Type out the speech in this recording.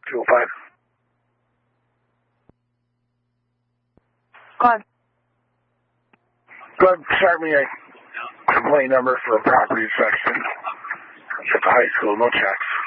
205. Go ahead. Go ahead and start me a complaint number for a property inspection at the high school. No checks.